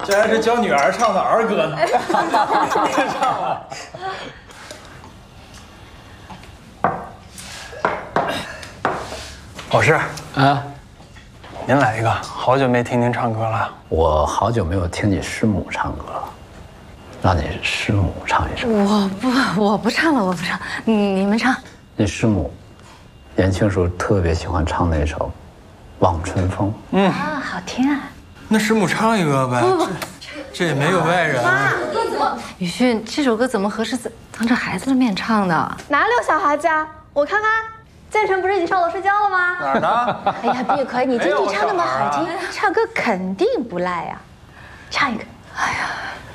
这还是教女儿唱的儿歌呢。唱了。老师啊， 您来一个，好久没听您唱歌了。 我好久没有听你师母唱歌了，让你师母唱一首。 我不唱了，我不唱，你们唱。 你师母年轻时候特别喜欢唱那首《望春风》。 啊，好听啊。 那师母唱一个呗。这也没有外人。 妈，宇迅，这首歌怎么合适当着孩子的面唱的？ 哪里有小孩子啊？我看看，建成不是已经上楼睡觉了吗？ 哪儿呢？ 哎呀，碧葵，你京剧唱那么好听，唱歌肯定不赖呀。唱一个。 哎呀，